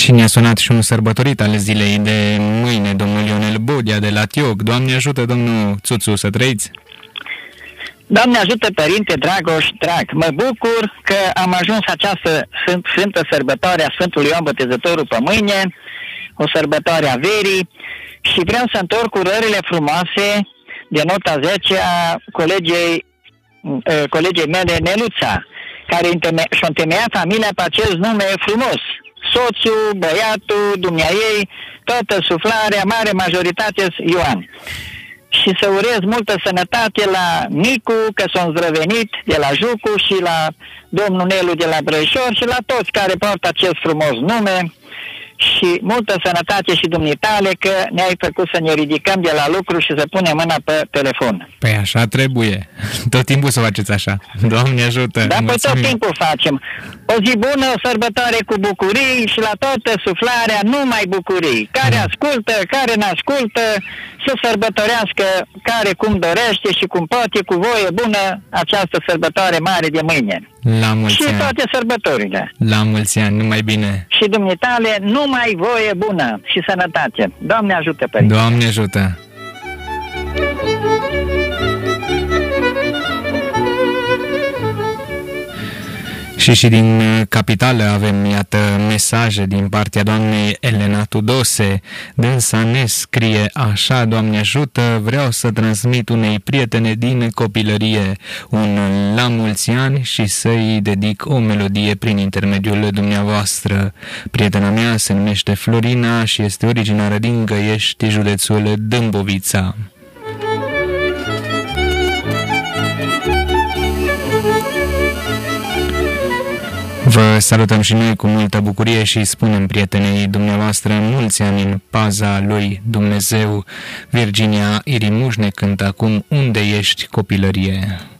Și ne-a sunat și un sărbătorit al zilei de mâine, domnul Ionel Bodia de la Tioc. Doamne ajută, domnul Țuțu, să trăiți! Doamne ajută, Părinte Dragoș drag! Mă bucur că am ajuns această sfântă sărbătoare a Sfântului Ioan Botezătorul pe mâine, o sărbătoare a verii, și vreau să întorc urările frumoase de nota 10 a colegei mele, Neluța, care și-a întemeiat familia pe acest nume frumos. Soțul, băiatul, dumneaei, toată suflarea, mare majoritate Ioan. Și să urez multă sănătate la Nicu, că s-a îndrăvenit de la Jucu, și la domnul Nelu de la Brăișor și la toți care poartă acest frumos nume. Și multă sănătate și dumneitale, că ne-ai făcut să ne ridicăm de la lucru și să punem mâna pe telefon. Păi așa trebuie. Tot timpul să faceți așa. Doamne ajută! Da, păi tot timpul facem. O zi bună, o sărbătoare cu bucurii și la toată suflarea numai bucurii. Care ascultă, care n-ascultă, să sărbătorească care cum dorește și cum poate, cu voie bună, această sărbătoare mare de mâine. La mulți și ani. toate sărbătorile. La mulți ani, numai bine. Și dumneitale, numai voie bună și sănătate. Doamne ajută, Părinte! Doamne ajută! Și din capitală avem, iată, mesaje din partea doamnei Elena Tudose. Dânsa ne scrie așa: Doamne ajută, vreau să transmit unei prietene din copilărie un la mulți ani și să-i dedic o melodie prin intermediul dumneavoastră. Prietena mea se numește Florina și este originară din Găiești, județul Dâmbovița. Vă salutăm și noi cu multă bucurie și spunem prietenei dumneavoastră mulți ani în paza lui Dumnezeu. Virginia Irimuș ne cântă acum Unde ești, copilărie?